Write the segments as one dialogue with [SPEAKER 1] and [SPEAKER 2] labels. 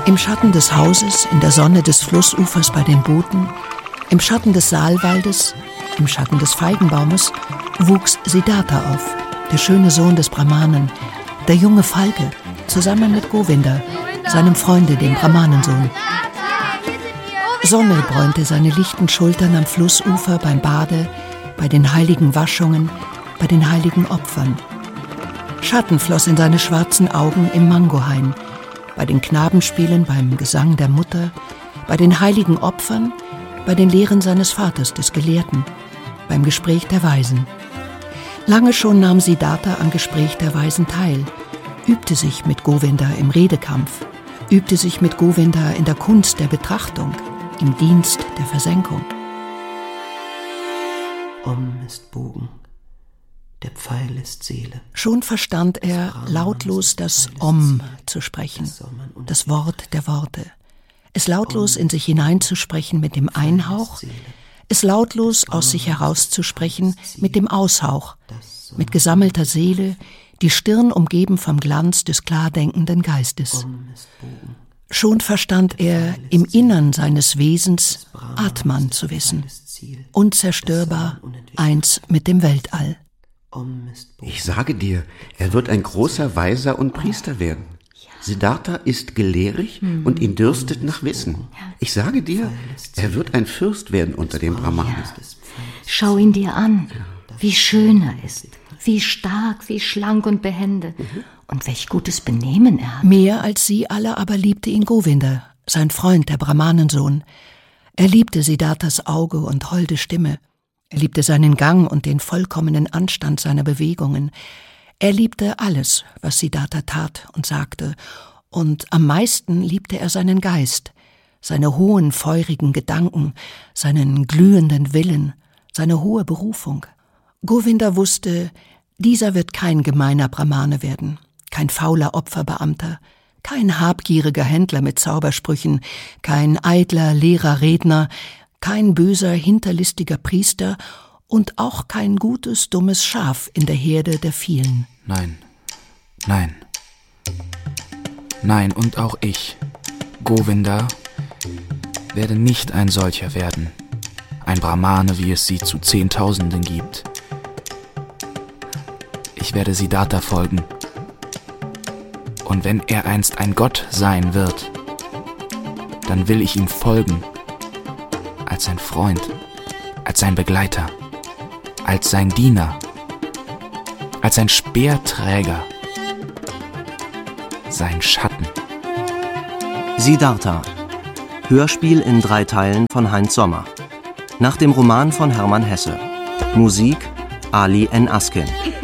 [SPEAKER 1] Im Schatten des Hauses, in der Sonne des Flussufers bei den Booten, im Schatten des Saalwaldes, im Schatten des Feigenbaumes wuchs Siddhartha auf, der schöne Sohn des Brahmanen, der junge Falke, zusammen mit Govinda, seinem Freunde, dem Brahmanensohn. Sonne bräunte seine lichten Schultern am Flussufer beim Bade, bei den heiligen Waschungen, bei den heiligen Opfern. Schatten floss in seine schwarzen Augen im Mangohain, bei den Knabenspielen, beim Gesang der Mutter, bei den heiligen Opfern, bei den Lehren seines Vaters, des Gelehrten, beim Gespräch der Weisen. Lange schon nahm Siddhartha am Gespräch der Weisen teil, übte sich mit Govinda im Redekampf, übte sich mit Govinda in der Kunst der Betrachtung, im Dienst der Versenkung.
[SPEAKER 2] Om ist Bogen, der Pfeil ist Seele.
[SPEAKER 1] Schon verstand er, lautlos das Om zu sprechen, das Wort der Worte. Es lautlos in sich hineinzusprechen mit dem Einhauch, es lautlos aus sich herauszusprechen mit dem Aushauch, mit gesammelter Seele, die Stirn umgeben vom Glanz des klar denkenden Geistes. Schon verstand er, im Innern seines Wesens Atman zu wissen, unzerstörbar, eins mit dem Weltall.
[SPEAKER 3] Ich sage dir, er wird ein großer Weiser und Priester werden. Siddhartha ist gelehrig und ihn dürstet nach Wissen. Ich sage dir, er wird ein Fürst werden unter den Brahmanen.
[SPEAKER 4] Schau ihn dir an, wie schön er ist, wie stark, wie schlank und behende. Und welch gutes Benehmen er hat.
[SPEAKER 1] Mehr als sie alle aber liebte ihn Govinda, sein Freund, der Brahmanensohn. Er liebte Siddharthas Auge und holde Stimme. Er liebte seinen Gang und den vollkommenen Anstand seiner Bewegungen. Er liebte alles, was Siddhartha tat und sagte. Und am meisten liebte er seinen Geist, seine hohen, feurigen Gedanken, seinen glühenden Willen, seine hohe Berufung. Govinda wusste, dieser wird kein gemeiner Brahmane werden. Kein fauler Opferbeamter, kein habgieriger Händler mit Zaubersprüchen, kein eitler, leerer Redner, kein böser, hinterlistiger Priester und auch kein gutes, dummes Schaf in der Herde der vielen.
[SPEAKER 5] Nein, nein, nein, und auch ich, Govinda, werde nicht ein solcher werden, ein Brahmane, wie es sie zu Zehntausenden gibt. Ich werde Siddhartha folgen. Und wenn er einst ein Gott sein wird, dann will ich ihm folgen, als sein Freund, als sein Begleiter, als sein Diener, als sein Speerträger, sein Schatten.
[SPEAKER 2] Siddhartha. Hörspiel in 3 Teilen von Heinz Sommer. Nach dem Roman von Hermann Hesse. Musik Ali N. Askin.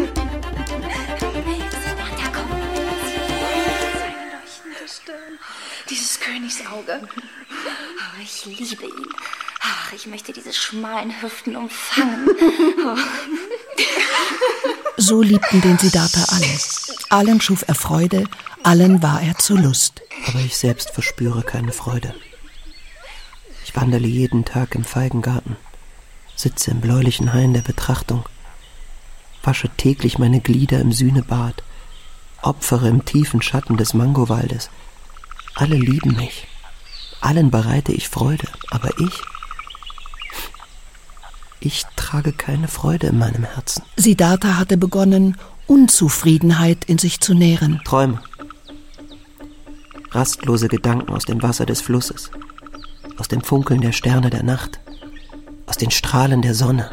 [SPEAKER 6] Dieses Königsauge. Oh, ich liebe ihn. Ach, ich möchte diese schmalen Hüften umfangen. Oh.
[SPEAKER 1] So liebten den Siddhartha alle. Allen schuf er Freude, allen war er zur Lust.
[SPEAKER 2] Aber ich selbst verspüre keine Freude. Ich wandere jeden Tag im Feigengarten, sitze im bläulichen Hain der Betrachtung, wasche täglich meine Glieder im Sühnebad, opfere im tiefen Schatten des Mangowaldes. Alle lieben mich, allen bereite ich Freude, aber ich trage keine Freude in meinem Herzen.
[SPEAKER 1] Siddhartha hatte begonnen, Unzufriedenheit in sich zu nähren.
[SPEAKER 2] Träume, rastlose Gedanken aus dem Wasser des Flusses, aus dem Funkeln der Sterne der Nacht, aus den Strahlen der Sonne.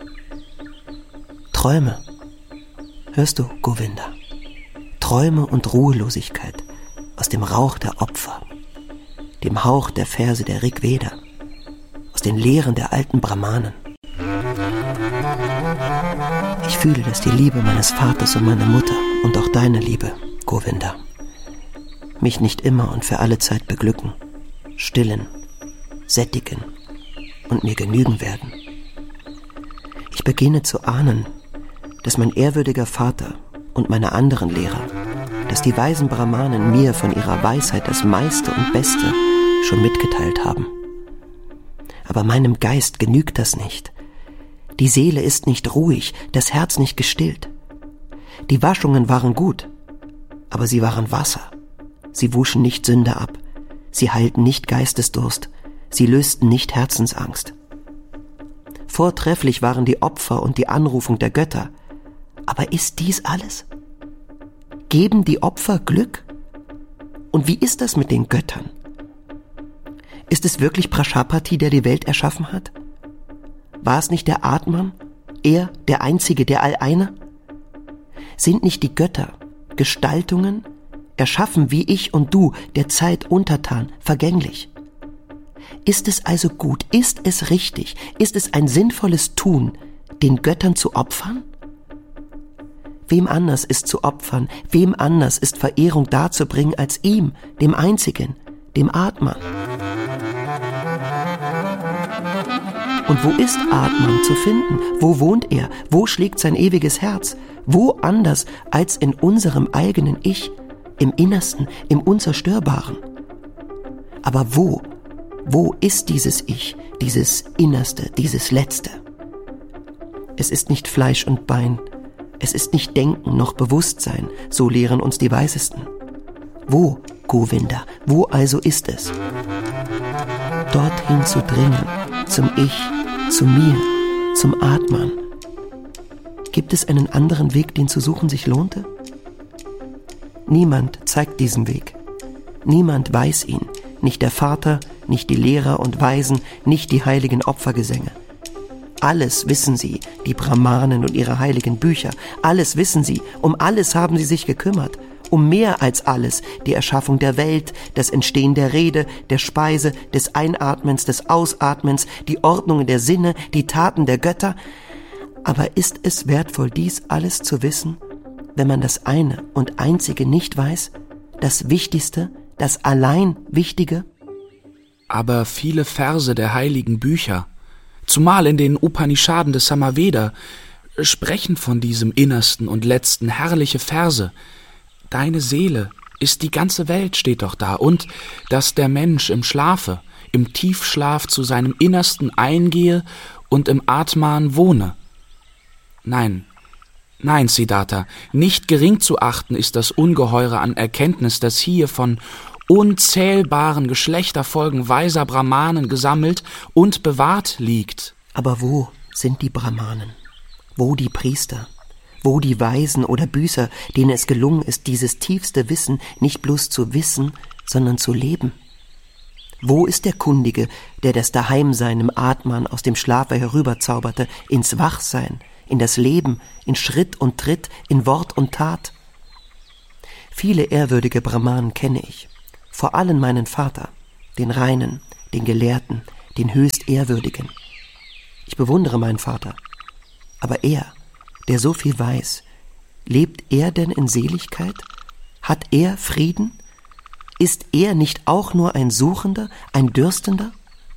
[SPEAKER 2] Träume, hörst du, Govinda? Träume und Ruhelosigkeit aus dem Rauch der Opfer, dem Hauch der Verse der Rigveda, aus den Lehren der alten Brahmanen. Ich fühle, dass die Liebe meines Vaters und meiner Mutter und auch deine Liebe, Govinda, mich nicht immer und für alle Zeit beglücken, stillen, sättigen und mir genügen werden. Ich beginne zu ahnen, dass mein ehrwürdiger Vater und meine anderen Lehrer, dass die weisen Brahmanen mir von ihrer Weisheit das meiste und Beste schon mitgeteilt haben. Aber meinem Geist genügt das nicht. Die Seele ist nicht ruhig, das Herz nicht gestillt. Die Waschungen waren gut, aber sie waren Wasser. Sie wuschen nicht Sünde ab. Sie heilten nicht Geistesdurst, sie lösten nicht Herzensangst. Vortrefflich waren die Opfer und die Anrufung der Götter. Aber ist dies alles? Geben die Opfer Glück? Und wie ist das mit den Göttern? Ist es wirklich Prajapati, der die Welt erschaffen hat? War es nicht der Atman, er, der Einzige, der All-Eine? Sind nicht die Götter Gestaltungen, erschaffen wie ich und du, der Zeit untertan, vergänglich? Ist es also gut, ist es richtig, ist es ein sinnvolles Tun, den Göttern zu opfern? Wem anders ist zu opfern, wem anders ist Verehrung darzubringen als ihm, dem Einzigen, dem Atman? Und wo ist Atman zu finden? Wo wohnt er? Wo schlägt sein ewiges Herz? Wo anders als in unserem eigenen Ich, im Innersten, im Unzerstörbaren? Aber wo ist dieses Ich, dieses Innerste, dieses Letzte? Es ist nicht Fleisch und Bein, es ist nicht Denken noch Bewusstsein, so lehren uns die Weisesten. Wo, Govinda, wo also ist es? Dorthin zu dringen, zum Ich, zu mir, zum Atman. Gibt es einen anderen Weg, den zu suchen sich lohnte? Niemand zeigt diesen Weg. Niemand weiß ihn. Nicht der Vater, nicht die Lehrer und Weisen, nicht die heiligen Opfergesänge. Alles wissen sie, die Brahmanen und ihre heiligen Bücher. Alles wissen sie, um alles haben sie sich gekümmert. Um mehr als alles, die Erschaffung der Welt, das Entstehen der Rede, der Speise, des Einatmens, des Ausatmens, die Ordnungen der Sinne, die Taten der Götter. Aber ist es wertvoll, dies alles zu wissen, wenn man das eine und einzige nicht weiß, das Wichtigste, das allein Wichtige?
[SPEAKER 5] Aber viele Verse der heiligen Bücher, zumal in den Upanishaden des Samaveda, sprechen von diesem innersten und letzten, herrliche Verse. Deine Seele ist die ganze Welt, steht doch da, und dass der Mensch im Schlafe, im Tiefschlaf zu seinem Innersten eingehe und im Atman wohne. Nein, Siddhartha, nicht gering zu achten ist das Ungeheure an Erkenntnis, das hier von unzählbaren Geschlechterfolgen weiser Brahmanen gesammelt und bewahrt liegt.
[SPEAKER 2] Aber wo sind die Brahmanen? Wo die Priester? Wo die Weisen oder Büßer, denen es gelungen ist, dieses tiefste Wissen nicht bloß zu wissen, sondern zu leben? Wo ist der Kundige, der das Daheimsein im Atman aus dem Schlafe herüberzauberte, ins Wachsein, in das Leben, in Schritt und Tritt, in Wort und Tat? Viele ehrwürdige Brahmanen kenne ich, vor allem meinen Vater, den Reinen, den Gelehrten, den höchst Ehrwürdigen. Ich bewundere meinen Vater, aber er, der so viel weiß, lebt er denn in Seligkeit? Hat er Frieden? Ist er nicht auch nur ein Suchender, ein Dürstender?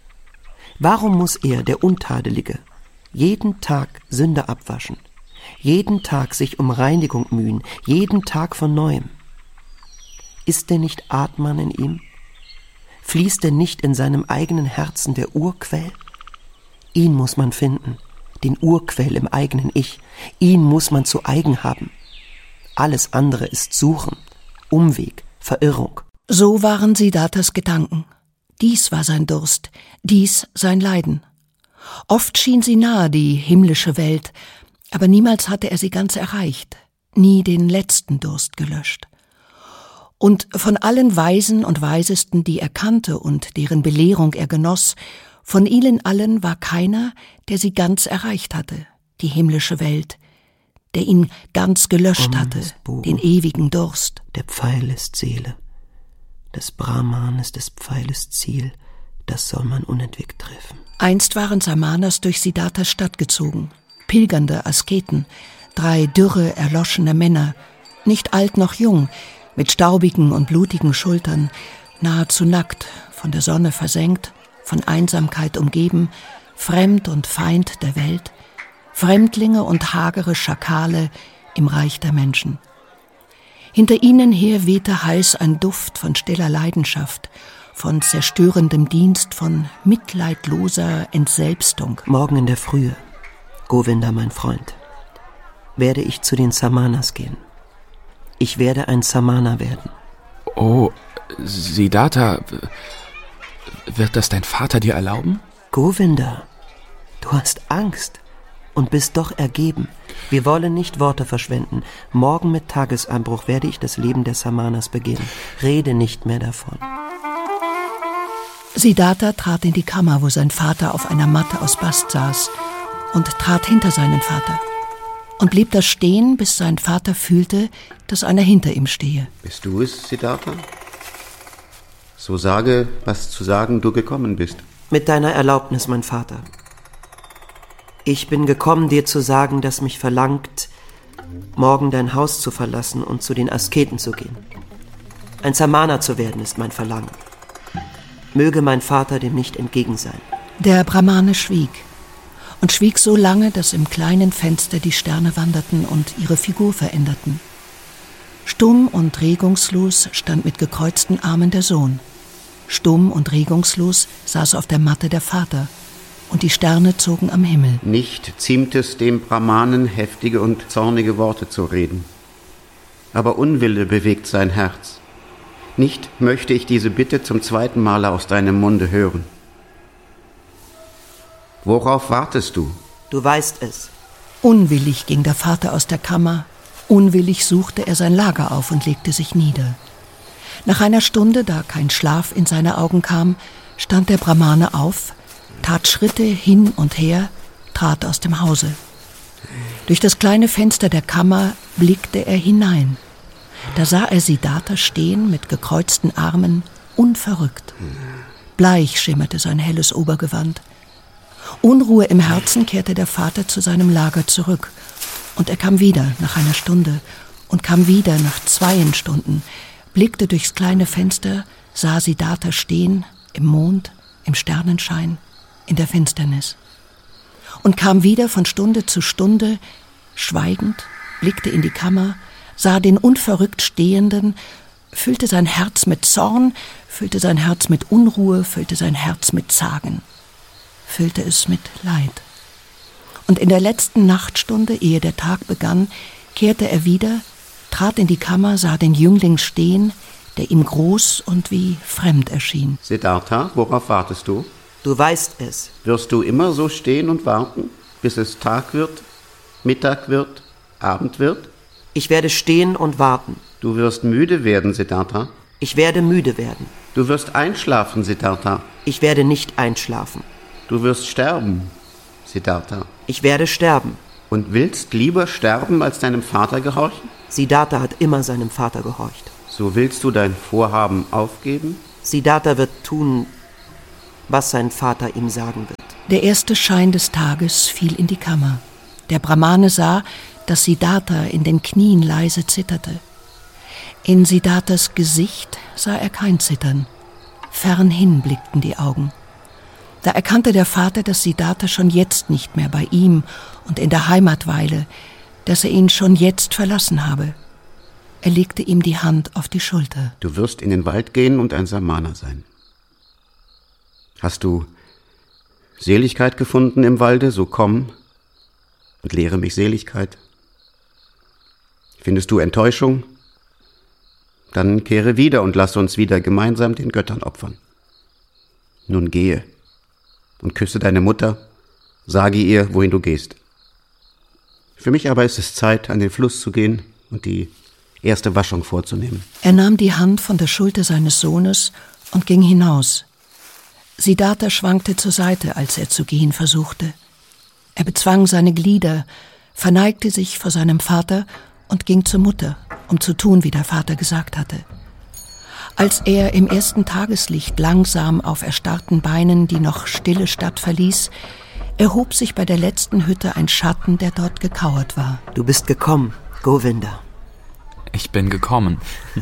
[SPEAKER 2] Warum muss er, der Untadelige, jeden Tag Sünde abwaschen, jeden Tag sich um Reinigung mühen, jeden Tag von Neuem? Ist denn nicht Atman in ihm? Fließt denn nicht in seinem eigenen Herzen der Urquell? Ihn muss man finden, den Urquell im eigenen Ich. Ihn muss man zu eigen haben. Alles andere ist Suchen, Umweg, Verirrung.
[SPEAKER 1] So waren Siddharthas Gedanken. Dies war sein Durst, dies sein Leiden. Oft schien sie nahe, die himmlische Welt, aber niemals hatte er sie ganz erreicht, nie den letzten Durst gelöscht. Und von allen Weisen und Weisesten, die er kannte und deren Belehrung er genoss, von ihnen allen war keiner, der sie ganz erreicht hatte, die himmlische Welt, der ihn ganz gelöscht hatte, den ewigen Durst.
[SPEAKER 2] Der Pfeil ist Seele, des Brahman ist des Pfeiles Ziel, das soll man unentwegt treffen.
[SPEAKER 1] Einst waren Samanas durch Siddharthas Stadt gezogen, pilgernde Asketen, 3 dürre, erloschene Männer, nicht alt noch jung, mit staubigen und blutigen Schultern, nahezu nackt, von der Sonne versenkt, von Einsamkeit umgeben, fremd und Feind der Welt, Fremdlinge und hagere Schakale im Reich der Menschen. Hinter ihnen her wehte heiß ein Duft von stiller Leidenschaft, von zerstörendem Dienst, von mitleidloser Entselbstung.
[SPEAKER 2] Morgen in der Frühe, Govinda, mein Freund, werde ich zu den Samanas gehen. Ich werde ein Samana werden.
[SPEAKER 5] Oh, Siddhartha, wird das dein Vater dir erlauben?
[SPEAKER 2] Govinda, du hast Angst und bist doch ergeben. Wir wollen nicht Worte verschwenden. Morgen mit Tagesanbruch werde ich das Leben der Samanas beginnen. Rede nicht mehr davon.
[SPEAKER 1] Siddhartha trat in die Kammer, wo sein Vater auf einer Matte aus Bast saß, und trat hinter seinen Vater und blieb da stehen, bis sein Vater fühlte, dass einer hinter ihm stehe.
[SPEAKER 3] Bist du es, Siddhartha? So sage, was zu sagen du gekommen bist.
[SPEAKER 2] Mit deiner Erlaubnis, mein Vater. Ich bin gekommen, dir zu sagen, dass mich verlangt, morgen dein Haus zu verlassen und zu den Asketen zu gehen. Ein Samana zu werden ist mein Verlangen. Möge mein Vater dem nicht entgegen sein.
[SPEAKER 1] Der Brahmane schwieg und schwieg so lange, dass im kleinen Fenster die Sterne wanderten und ihre Figur veränderten. Stumm und regungslos stand mit gekreuzten Armen der Sohn. Stumm und regungslos saß auf der Matte der Vater, und die Sterne zogen am Himmel.
[SPEAKER 3] Nicht ziemt es dem Brahmanen, heftige und zornige Worte zu reden. Aber Unwille bewegt sein Herz. Nicht möchte ich diese Bitte zum zweiten Male aus deinem Munde hören. Worauf wartest du?
[SPEAKER 2] Du weißt es.
[SPEAKER 1] Unwillig ging der Vater aus der Kammer, unwillig suchte er sein Lager auf und legte sich nieder. Nach einer Stunde, da kein Schlaf in seine Augen kam, stand der Brahmane auf, tat Schritte hin und her, trat aus dem Hause. Durch das kleine Fenster der Kammer blickte er hinein. Da sah er Siddhartha stehen mit gekreuzten Armen, unverrückt. Bleich schimmerte sein helles Obergewand. Unruhe im Herzen kehrte der Vater zu seinem Lager zurück. Und er kam wieder nach einer Stunde und kam wieder nach 2 Stunden, blickte durchs kleine Fenster, sah Siddhartha stehen, im Mond, im Sternenschein, in der Finsternis. Und kam wieder von Stunde zu Stunde, schweigend, blickte in die Kammer, sah den unverrückt Stehenden, füllte sein Herz mit Zorn, füllte sein Herz mit Unruhe, füllte sein Herz mit Zagen, füllte es mit Leid. Und in der letzten Nachtstunde, ehe der Tag begann, kehrte er wieder, trat in die Kammer, sah den Jüngling stehen, der ihm groß und wie fremd erschien.
[SPEAKER 3] Siddhartha, worauf wartest du?
[SPEAKER 2] Du weißt es.
[SPEAKER 3] Wirst du immer so stehen und warten, bis es Tag wird, Mittag wird, Abend wird?
[SPEAKER 2] Ich werde stehen und warten.
[SPEAKER 3] Du wirst müde werden, Siddhartha.
[SPEAKER 2] Ich werde müde werden.
[SPEAKER 3] Du wirst einschlafen, Siddhartha.
[SPEAKER 2] Ich werde nicht einschlafen.
[SPEAKER 3] Du wirst sterben, Siddhartha.
[SPEAKER 2] Ich werde sterben.
[SPEAKER 3] Und willst lieber sterben, als deinem Vater gehorchen?
[SPEAKER 2] Siddhartha hat immer seinem Vater gehorcht.
[SPEAKER 3] So willst du dein Vorhaben aufgeben?
[SPEAKER 2] Siddhartha wird tun, was sein Vater ihm sagen wird.
[SPEAKER 1] Der erste Schein des Tages fiel in die Kammer. Der Brahmane sah, dass Siddhartha in den Knien leise zitterte. In Siddharthas Gesicht sah er kein Zittern. Fernhin blickten die Augen. Da erkannte der Vater, dass Siddhartha schon jetzt nicht mehr bei ihm und in der Heimat weile, dass er ihn schon jetzt verlassen habe. Er legte ihm die Hand auf die Schulter.
[SPEAKER 3] Du wirst in den Wald gehen und ein Samana sein. Hast du Seligkeit gefunden im Walde, so komm und lehre mich Seligkeit. Findest du Enttäuschung? Dann kehre wieder und lass uns wieder gemeinsam den Göttern opfern. Nun gehe und küsse deine Mutter, sage ihr, wohin du gehst. Für mich aber ist es Zeit, an den Fluss zu gehen und die erste Waschung vorzunehmen.
[SPEAKER 1] Er nahm die Hand von der Schulter seines Sohnes und ging hinaus. Siddhartha schwankte zur Seite, als er zu gehen versuchte. Er bezwang seine Glieder, verneigte sich vor seinem Vater und ging zur Mutter, um zu tun, wie der Vater gesagt hatte. Als er im ersten Tageslicht langsam auf erstarrten Beinen die noch stille Stadt verließ, erhob sich bei der letzten Hütte ein Schatten, der dort gekauert war.
[SPEAKER 2] Du bist gekommen, Govinda.
[SPEAKER 5] Ich bin gekommen.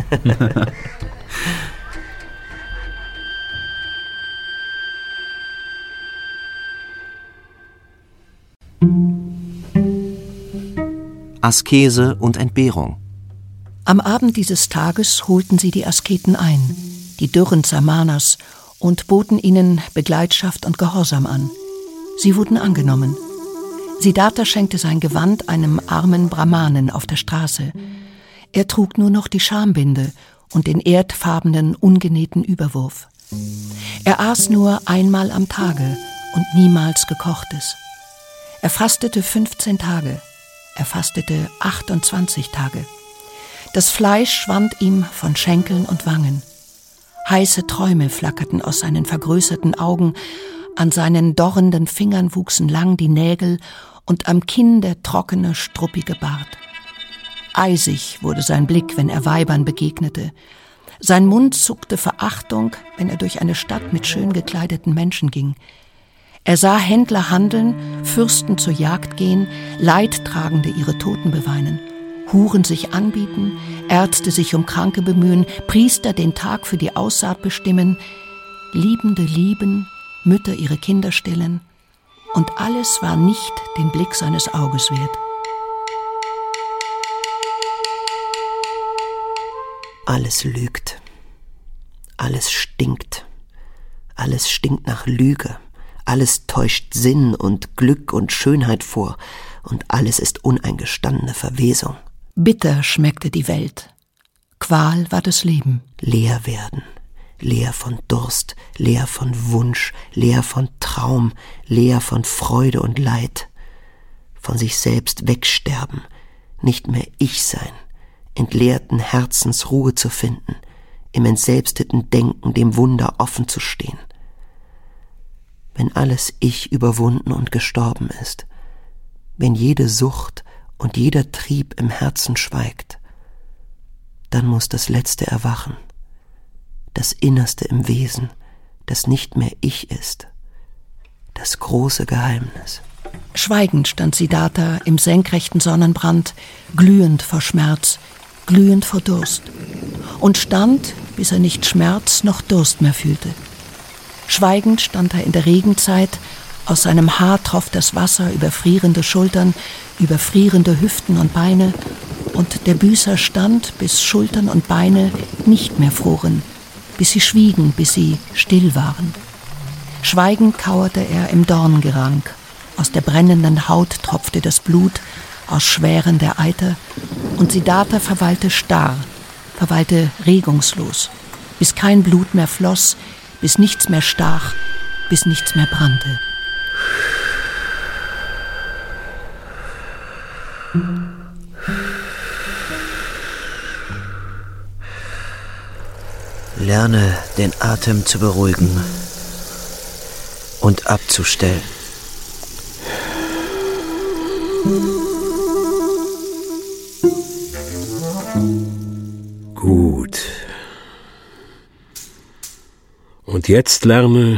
[SPEAKER 2] Askese und Entbehrung.
[SPEAKER 1] Am Abend dieses Tages holten sie die Asketen ein, die dürren Samanas, und boten ihnen Begleitschaft und Gehorsam an. Sie wurden angenommen. Siddhartha schenkte sein Gewand einem armen Brahmanen auf der Straße. Er trug nur noch die Schambinde und den erdfarbenen, ungenähten Überwurf. Er aß nur einmal am Tage und niemals Gekochtes. Er fastete 15 Tage, er fastete 28 Tage. Das Fleisch schwand ihm von Schenkeln und Wangen. Heiße Träume flackerten aus seinen vergrößerten Augen, an seinen dorrenden Fingern wuchsen lang die Nägel und am Kinn der trockene, struppige Bart. Eisig wurde sein Blick, wenn er Weibern begegnete. Sein Mund zuckte Verachtung, wenn er durch eine Stadt mit schön gekleideten Menschen ging. Er sah Händler handeln, Fürsten zur Jagd gehen, Leidtragende ihre Toten beweinen, Huren sich anbieten, Ärzte sich um Kranke bemühen, Priester den Tag für die Aussaat bestimmen, Liebende lieben, Mütter ihre Kinder stillen, und alles war nicht den Blick seines Auges wert.
[SPEAKER 2] Alles lügt, alles stinkt nach Lüge, alles täuscht Sinn und Glück und Schönheit vor, und alles ist uneingestandene Verwesung.
[SPEAKER 1] Bitter schmeckte die Welt, Qual war das Leben.
[SPEAKER 2] Leer werden, leer von Durst, leer von Wunsch, leer von Traum, leer von Freude und Leid, von sich selbst wegsterben, nicht mehr ich sein, entleerten Herzens Ruhe zu finden, im entselbsteten Denken dem Wunder offen zu stehen. Wenn alles Ich überwunden und gestorben ist, wenn jede Sucht und jeder Trieb im Herzen schweigt, dann muss das Letzte erwachen, das Innerste im Wesen, das nicht mehr Ich ist, das große Geheimnis.
[SPEAKER 1] Schweigend stand Siddhartha im senkrechten Sonnenbrand, glühend vor Schmerz, glühend vor Durst, und stand, bis er nicht Schmerz noch Durst mehr fühlte. Schweigend stand er in der Regenzeit, aus seinem Haar troff das Wasser über frierende Schultern, über frierende Hüften und Beine, und der Büßer stand, bis Schultern und Beine nicht mehr froren, bis sie schwiegen, bis sie still waren. Schweigend kauerte er im Dorngerank, aus der brennenden Haut tropfte das Blut, aus Schwären der Eiter, und Siddhartha verweilte starr, verweilte regungslos, bis kein Blut mehr floss, bis nichts mehr stach, bis nichts mehr brannte.
[SPEAKER 2] Lerne, den Atem zu beruhigen und abzustellen.
[SPEAKER 7] Gut. Und jetzt lerne,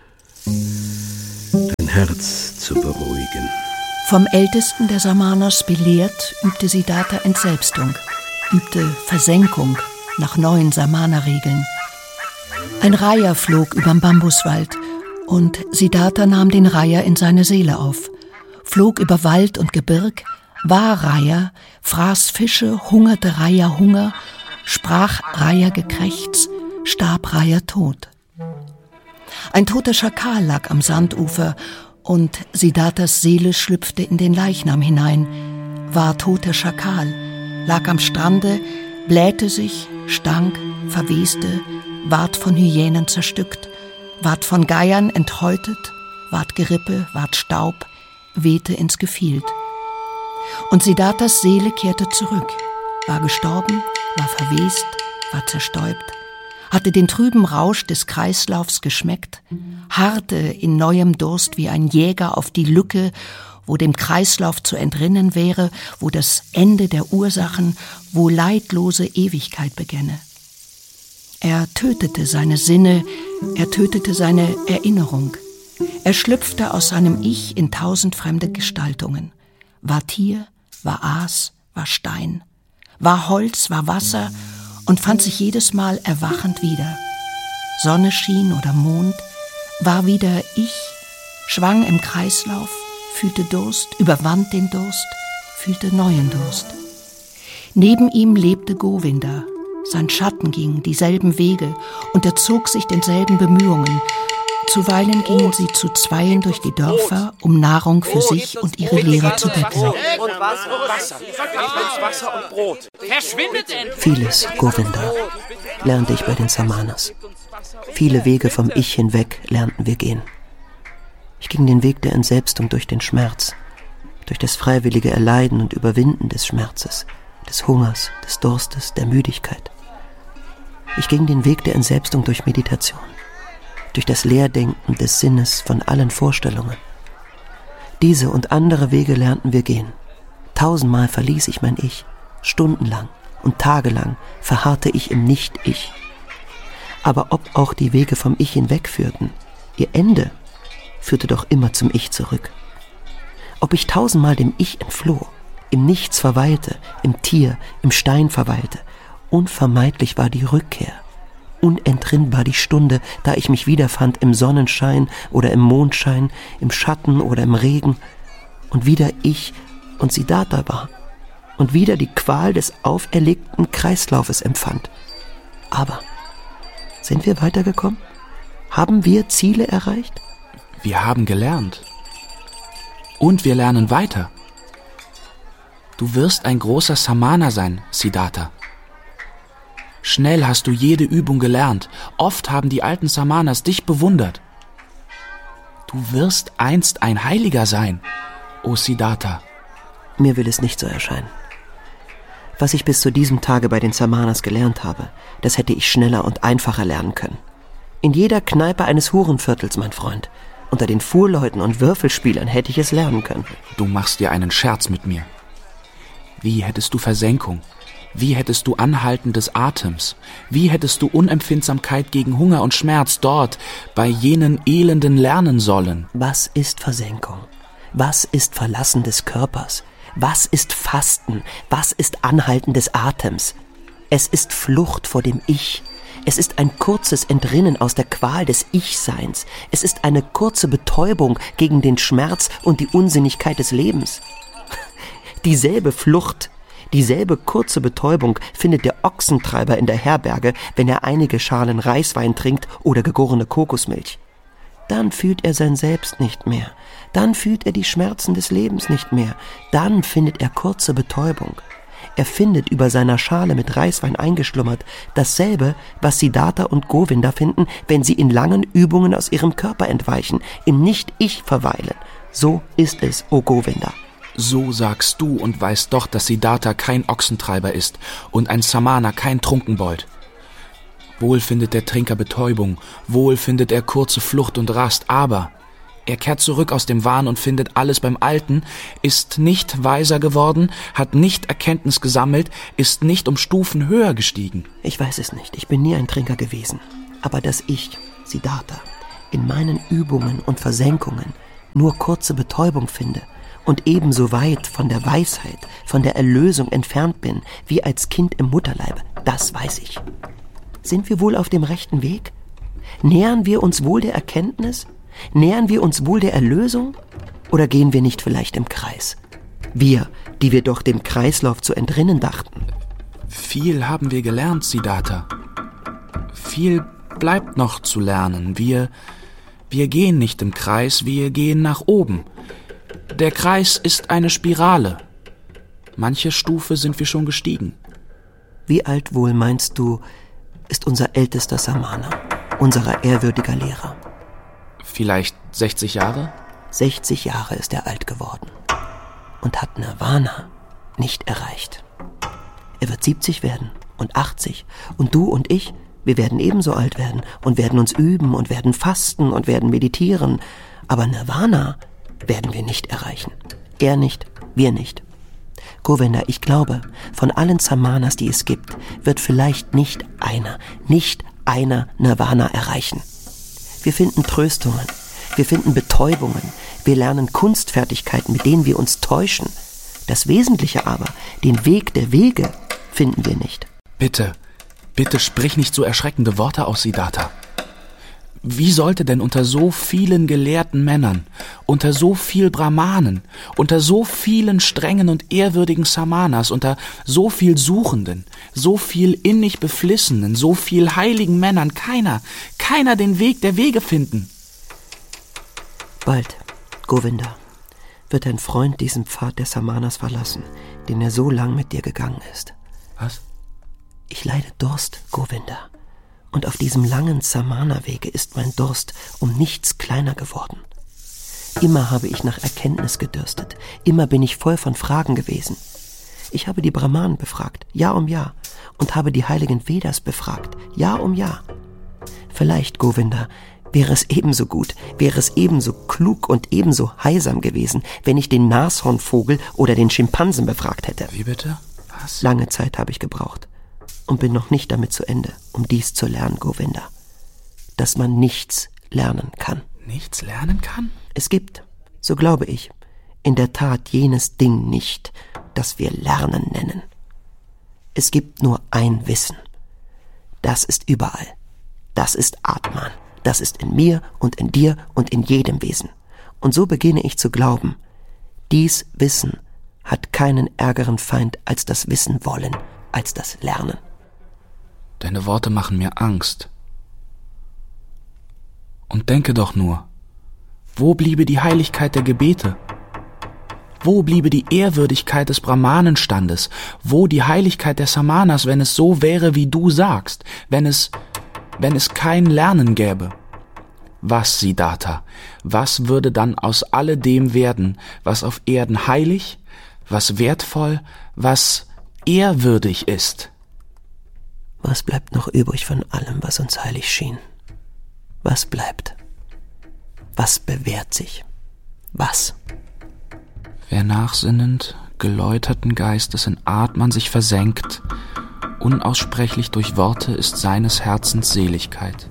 [SPEAKER 7] dein Herz zu beruhigen.
[SPEAKER 1] Vom Ältesten der Samanas belehrt, übte Siddhartha Entselbstung, übte Versenkung nach neuen Samana-Regeln. Ein Reiher flog überm Bambuswald, und Siddhartha nahm den Reiher in seine Seele auf, flog über Wald und Gebirg, war Reiher, fraß Fische, hungerte Reiher Hunger, sprach Reiher Gekrächz, starb Reiher tot. Ein toter Schakal lag am Sandufer, und Siddharthas Seele schlüpfte in den Leichnam hinein, war toter Schakal, lag am Strande, blähte sich, stank, verweste, ward von Hyänen zerstückt, ward von Geiern enthäutet, ward Gerippe, ward Staub, wehte ins Gefild. Und Siddharthas Seele kehrte zurück, war gestorben, war verwest, war zerstäubt, hatte den trüben Rausch des Kreislaufs geschmeckt, harrte in neuem Durst wie ein Jäger auf die Lücke, wo dem Kreislauf zu entrinnen wäre, wo das Ende der Ursachen, wo leidlose Ewigkeit begänne. Er tötete seine Sinne, er tötete seine Erinnerung. Er schlüpfte aus seinem Ich in 1000 fremde Gestaltungen. War Tier, war Aas, war Stein, war Holz, war Wasser und fand sich jedes Mal erwachend wieder. Sonne schien oder Mond, war wieder ich, schwang im Kreislauf, fühlte Durst, überwand den Durst, fühlte neuen Durst. Neben ihm lebte Govinda, sein Schatten ging dieselben Wege, unterzog sich denselben Bemühungen, Zuweilen gingen sie zu zweien durch die Dörfer, um Nahrung für sich und ihre Lehrer zu betteln.
[SPEAKER 8] Wasser und Brot. Verschwindet endlich!
[SPEAKER 2] Vieles, Govinda, lernte ich bei den Samanas. Viele Wege vom Ich hinweg lernten wir gehen. Ich ging den Weg der Entselbstung durch den Schmerz, durch das freiwillige Erleiden und Überwinden des Schmerzes, des Hungers, des Durstes, der Müdigkeit. Ich ging den Weg der Entselbstung durch Meditation, durch das Leerdenken des Sinnes von allen Vorstellungen. Diese und andere Wege lernten wir gehen. 1000-mal verließ ich mein Ich, stundenlang und tagelang verharrte ich im Nicht-Ich. Aber ob auch die Wege vom Ich hinwegführten, ihr Ende führte doch immer zum Ich zurück. Ob ich 1000-mal dem Ich entfloh, im Nichts verweilte, im Tier, im Stein verweilte, unvermeidlich war die Rückkehr. Unentrinnbar die Stunde, da ich mich wiederfand im Sonnenschein oder im Mondschein, im Schatten oder im Regen und wieder ich und Siddhartha war und wieder die Qual des auferlegten Kreislaufes empfand. Aber sind wir weitergekommen? Haben wir Ziele erreicht?
[SPEAKER 5] Wir haben gelernt. Und wir lernen weiter. Du wirst ein großer Samana sein, Siddhartha. Schnell hast du jede Übung gelernt. Oft haben die alten Samanas dich bewundert. Du wirst einst ein Heiliger sein, o Siddhartha.
[SPEAKER 2] Mir will es nicht so erscheinen. Was ich bis zu diesem Tage bei den Samanas gelernt habe, das hätte ich schneller und einfacher lernen können. In jeder Kneipe eines Hurenviertels, mein Freund. Unter den Fuhrleuten und Würfelspielern hätte ich es lernen können.
[SPEAKER 5] Du machst dir einen Scherz mit mir. Wie hättest du Versenkung? Wie hättest du Anhalten des Atems? Wie hättest du Unempfindsamkeit gegen Hunger und Schmerz dort, bei jenen Elenden lernen sollen?
[SPEAKER 2] Was ist Versenkung? Was ist Verlassen des Körpers? Was ist Fasten? Was ist Anhalten des Atems? Es ist Flucht vor dem Ich. Es ist ein kurzes Entrinnen aus der Qual des Ich-Seins. Es ist eine kurze Betäubung gegen den Schmerz und die Unsinnigkeit des Lebens. Dieselbe Flucht, dieselbe kurze Betäubung findet der Ochsentreiber in der Herberge, wenn er einige Schalen Reiswein trinkt oder gegorene Kokosmilch. Dann fühlt er sein Selbst nicht mehr. Dann fühlt er die Schmerzen des Lebens nicht mehr. Dann findet er kurze Betäubung. Er findet über seiner Schale mit Reiswein eingeschlummert dasselbe, was Siddhartha und Govinda finden, wenn sie in langen Übungen aus ihrem Körper entweichen, im Nicht-Ich verweilen. So ist es, o Govinda.
[SPEAKER 5] So sagst du und weißt doch, dass Siddhartha kein Ochsentreiber ist und ein Samana kein Trunkenbold. Wohl findet der Trinker Betäubung, wohl findet er kurze Flucht und Rast, aber er kehrt zurück aus dem Wahn und findet alles beim Alten, ist nicht weiser geworden, hat nicht Erkenntnis gesammelt, ist nicht um Stufen höher gestiegen.
[SPEAKER 2] Ich weiß es nicht, ich bin nie ein Trinker gewesen. Aber dass ich, Siddhartha, in meinen Übungen und Versenkungen nur kurze Betäubung finde und ebenso weit von der Weisheit, von der Erlösung entfernt bin, wie als Kind im Mutterleibe, das weiß ich. Sind wir wohl auf dem rechten Weg? Nähern wir uns wohl der Erkenntnis? Nähern wir uns wohl der Erlösung? Oder gehen wir nicht vielleicht im Kreis? Wir, die wir doch dem Kreislauf zu entrinnen dachten.
[SPEAKER 5] Viel haben wir gelernt, Siddhartha. Viel bleibt noch zu lernen. Wir gehen nicht im Kreis, wir gehen nach oben. Der Kreis ist eine Spirale. Manche Stufe sind wir schon gestiegen.
[SPEAKER 2] Wie alt wohl, meinst du, ist unser ältester Samana, unser ehrwürdiger Lehrer?
[SPEAKER 5] Vielleicht 60 Jahre?
[SPEAKER 2] 60 Jahre ist er alt geworden und hat Nirvana nicht erreicht. Er wird 70 werden und 80 und du und ich, wir werden ebenso alt werden und werden uns üben und werden fasten und werden meditieren, aber Nirvana werden wir nicht erreichen. Er nicht, wir nicht. Govinda, ich glaube, von allen Samanas, die es gibt, wird vielleicht nicht einer Nirvana erreichen. Wir finden Tröstungen, wir finden Betäubungen, wir lernen Kunstfertigkeiten, mit denen wir uns täuschen. Das Wesentliche aber, den Weg der Wege, finden wir nicht.
[SPEAKER 5] Bitte sprich nicht so erschreckende Worte aus, Siddhartha. Wie sollte denn unter so vielen gelehrten Männern, unter so viel Brahmanen, unter so vielen strengen und ehrwürdigen Samanas, unter so viel Suchenden, so viel innig Beflissenen, so viel heiligen Männern keiner den Weg der Wege finden?
[SPEAKER 2] Bald, Govinda, wird ein Freund diesen Pfad der Samanas verlassen, den er so lang mit dir gegangen ist.
[SPEAKER 5] Was?
[SPEAKER 2] Ich leide Durst, Govinda. Und auf diesem langen Samana-Wege ist mein Durst um nichts kleiner geworden. Immer habe ich nach Erkenntnis gedürstet. Immer bin ich voll von Fragen gewesen. Ich habe die Brahmanen befragt, Jahr um Jahr, und habe die heiligen Vedas befragt, Jahr um Jahr. Vielleicht, Govinda, wäre es ebenso gut, wäre es ebenso klug und ebenso heilsam gewesen, wenn ich den Nashornvogel oder den Schimpansen befragt hätte.
[SPEAKER 5] Wie bitte? Was?
[SPEAKER 2] Lange Zeit habe ich gebraucht und bin noch nicht damit zu Ende, um dies zu lernen, Govinda. Dass man nichts lernen kann.
[SPEAKER 5] Nichts lernen kann?
[SPEAKER 2] Es gibt, so glaube ich, in der Tat jenes Ding nicht, das wir Lernen nennen. Es gibt nur ein Wissen. Das ist überall. Das ist Atman. Das ist in mir und in dir und in jedem Wesen. Und so beginne ich zu glauben, dies Wissen hat keinen ärgeren Feind als das Wissen wollen, als das Lernen.
[SPEAKER 5] Deine Worte machen mir Angst. Und denke doch nur, wo bliebe die Heiligkeit der Gebete? Wo bliebe die Ehrwürdigkeit des Brahmanenstandes? Wo die Heiligkeit der Samanas, wenn es so wäre, wie du sagst? Wenn es kein Lernen gäbe? Was, Siddhartha, was würde dann aus alledem werden, was auf Erden heilig, was wertvoll, was ehrwürdig ist?
[SPEAKER 2] Was bleibt noch übrig von allem, was uns heilig schien? Was bleibt? Was bewährt sich? Was?
[SPEAKER 5] Wer nachsinnend, geläuterten Geistes in Atman sich versenkt, unaussprechlich durch Worte ist seines Herzens Seligkeit.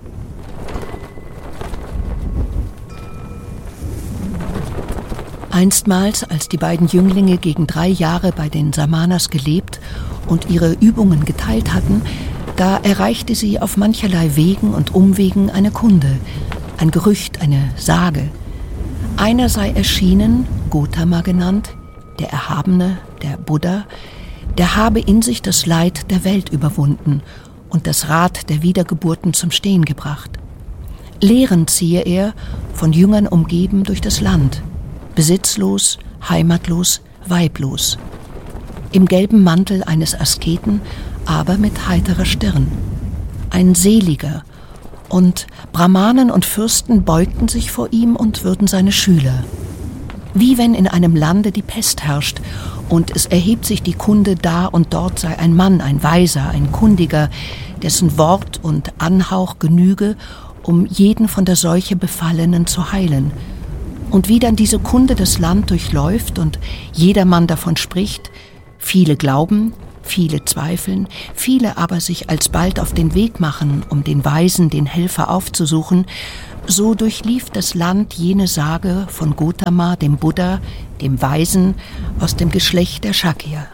[SPEAKER 1] Einstmals, als die beiden Jünglinge gegen 3 Jahre bei den Samanas gelebt und ihre Übungen geteilt hatten, da erreichte sie auf mancherlei Wegen und Umwegen eine Kunde, ein Gerücht, eine Sage. Einer sei erschienen, Gotama genannt, der Erhabene, der Buddha, der habe in sich das Leid der Welt überwunden und das Rad der Wiedergeburten zum Stehen gebracht. Lehrend ziehe er, von Jüngern umgeben, durch das Land, besitzlos, heimatlos, weiblos, im gelben Mantel eines Asketen, aber mit heiterer Stirn. Ein Seliger, und Brahmanen und Fürsten beugten sich vor ihm und würden seine Schüler. Wie wenn in einem Lande die Pest herrscht und es erhebt sich die Kunde, da und dort sei ein Mann, ein Weiser, ein Kundiger, dessen Wort und Anhauch genüge, um jeden von der Seuche Befallenen zu heilen. Und wie dann diese Kunde das Land durchläuft und jedermann davon spricht, viele glauben, viele zweifeln, viele aber sich alsbald auf den Weg machen, um den Weisen, den Helfer aufzusuchen, so durchlief das Land jene Sage von Gotama, dem Buddha, dem Weisen, aus dem Geschlecht der Shakya.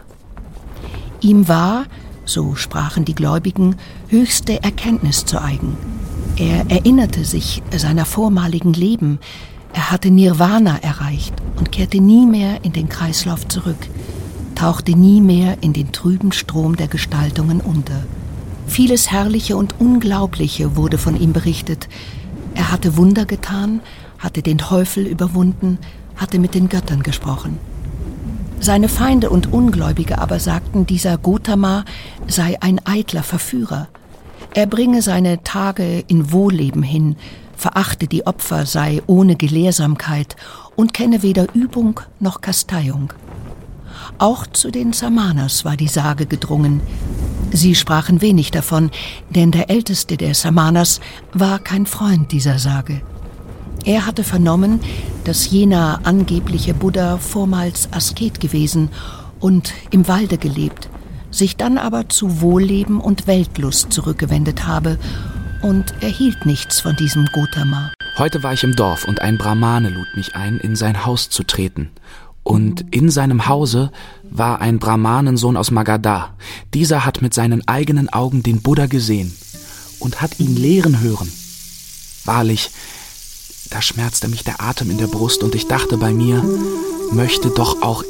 [SPEAKER 1] Ihm war, so sprachen die Gläubigen, höchste Erkenntnis zu eigen. Er erinnerte sich seiner vormaligen Leben, er hatte Nirvana erreicht und kehrte nie mehr in den Kreislauf zurück, tauchte nie mehr in den trüben Strom der Gestaltungen unter. Vieles Herrliche und Unglaubliche wurde von ihm berichtet. Er hatte Wunder getan, hatte den Teufel überwunden, hatte mit den Göttern gesprochen. Seine Feinde und Ungläubige aber sagten, dieser Gotama sei ein eitler Verführer. Er bringe seine Tage in Wohlleben hin, verachte die Opfer, sei ohne Gelehrsamkeit und kenne weder Übung noch Kasteiung. Auch zu den Samanas war die Sage gedrungen. Sie sprachen wenig davon, denn der Älteste der Samanas war kein Freund dieser Sage. Er hatte vernommen, dass jener angebliche Buddha vormals Asket gewesen und im Walde gelebt, sich dann aber zu Wohlleben und Weltlust zurückgewendet habe, und er hielt nichts von diesem Gotama.
[SPEAKER 5] Heute war ich im Dorf und ein Brahmane lud mich ein, in sein Haus zu treten. Und in seinem Hause war ein Brahmanensohn aus Magadha. Dieser hat mit seinen eigenen Augen den Buddha gesehen und hat ihn lehren hören. Wahrlich, da schmerzte mich der Atem in der Brust und ich dachte bei mir, möchten doch auch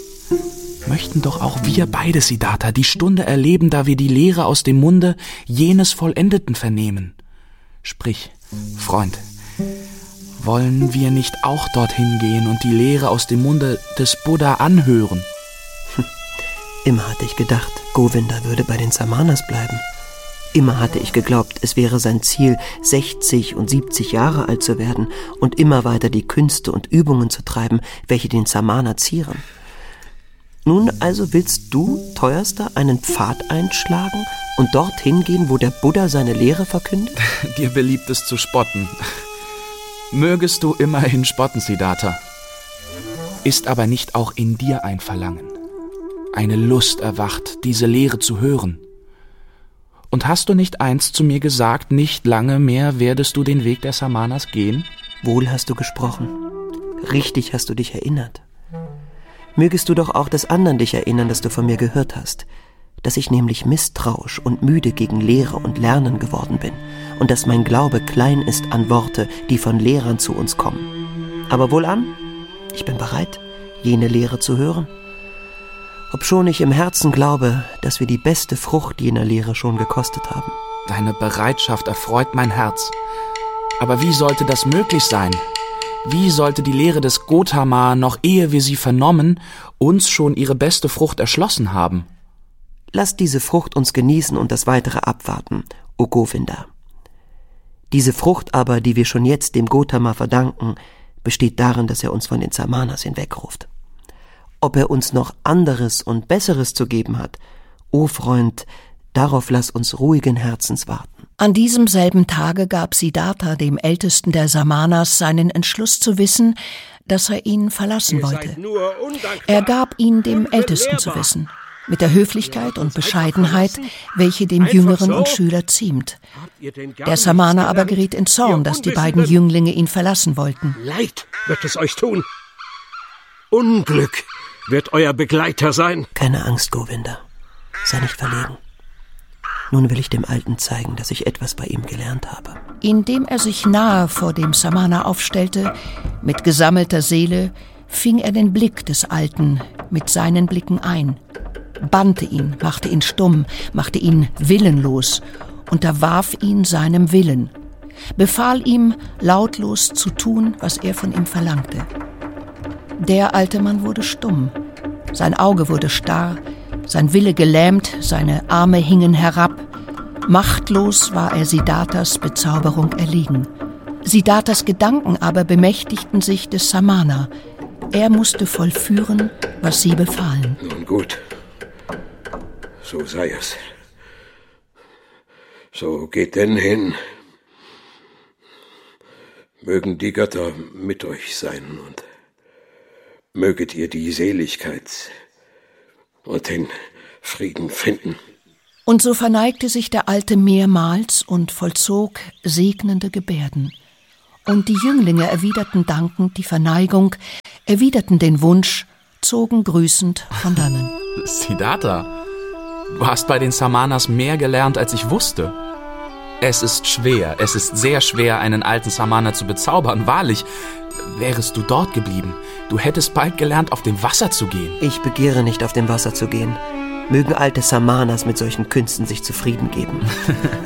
[SPEAKER 5] wir beide, Siddhartha, die Stunde erleben, da wir die Lehre aus dem Munde jenes Vollendeten vernehmen. Sprich, Freund, Wollen wir nicht auch dorthin gehen und die Lehre aus dem Munde des Buddha anhören?
[SPEAKER 2] Immer hatte ich gedacht, Govinda würde bei den Samanas bleiben. Immer hatte ich geglaubt, es wäre sein Ziel, 60 und 70 Jahre alt zu werden und immer weiter die Künste und Übungen zu treiben, welche den Samana zieren. Nun also willst du, Teuerster, einen Pfad einschlagen und dorthin gehen, wo der Buddha seine Lehre verkündet?
[SPEAKER 5] Dir beliebt es zu spotten. Mögest du immerhin spotten, Siddhartha. Ist aber nicht auch in dir ein Verlangen, eine Lust erwacht, diese Lehre zu hören? Und hast du nicht einst zu mir gesagt, nicht lange mehr werdest du den Weg der Samanas gehen?
[SPEAKER 2] Wohl hast du gesprochen. Richtig hast du dich erinnert. Mögest du doch auch des anderen dich erinnern, das du von mir gehört hast, dass ich nämlich misstrauisch und müde gegen Lehre und Lernen geworden bin und dass mein Glaube klein ist an Worte, die von Lehrern zu uns kommen. Aber wohlan, ich bin bereit, jene Lehre zu hören. Obschon ich im Herzen glaube, dass wir die beste Frucht jener Lehre schon gekostet haben.
[SPEAKER 5] Deine Bereitschaft erfreut mein Herz. Aber wie sollte das möglich sein? Wie sollte die Lehre des Gotama, noch ehe wir sie vernommen, uns schon ihre beste Frucht erschlossen haben?
[SPEAKER 2] Lass diese Frucht uns genießen und das Weitere abwarten, o Govinda. Diese Frucht aber, die wir schon jetzt dem Gotama verdanken, besteht darin, dass er uns von den Samanas hinwegruft. Ob er uns noch anderes und Besseres zu geben hat, o Freund, darauf lass uns ruhigen Herzens warten.
[SPEAKER 1] An diesem selben Tage gab Siddhartha dem Ältesten der Samanas seinen Entschluss zu wissen, dass er ihn verlassen wollte. Er gab ihn dem Ältesten zu wissen, mit der Höflichkeit und Bescheidenheit, welche dem Jüngeren und Schüler ziemt. Der Samana aber geriet in Zorn, dass die beiden Jünglinge ihn verlassen wollten.
[SPEAKER 7] Leid wird es euch tun. Unglück wird euer Begleiter sein.
[SPEAKER 2] Keine Angst, Govinda. Sei nicht verlegen. Nun will ich dem Alten zeigen, dass ich etwas bei ihm gelernt habe.
[SPEAKER 1] Indem er sich nahe vor dem Samana aufstellte, mit gesammelter Seele, fing er den Blick des Alten mit seinen Blicken ein, bannte ihn, machte ihn stumm, machte ihn willenlos, unterwarf ihn seinem Willen, befahl ihm, lautlos zu tun, was er von ihm verlangte. Der alte Mann wurde stumm, sein Auge wurde starr, sein Wille gelähmt, seine Arme hingen herab. Machtlos war er Siddharthas Bezauberung erlegen. Siddharthas Gedanken aber bemächtigten sich des Samana. Er musste vollführen, was sie befahlen.
[SPEAKER 7] Nun gut, so sei es. So geht denn hin. Mögen die Götter mit euch sein und möget ihr die Seligkeit und den Frieden finden.
[SPEAKER 1] Und so verneigte sich der Alte mehrmals und vollzog segnende Gebärden. Und die Jünglinge erwiderten dankend die Verneigung, erwiderten den Wunsch, zogen grüßend von dannen.
[SPEAKER 5] Siddhartha, du hast bei den Samanas mehr gelernt, als ich wusste. Es ist sehr schwer, einen alten Samana zu bezaubern. Wahrlich, wärest du dort geblieben, du hättest bald gelernt, auf dem Wasser zu gehen.
[SPEAKER 2] Ich begehre nicht, auf dem Wasser zu gehen. Mögen alte Samanas mit solchen Künsten sich zufrieden geben.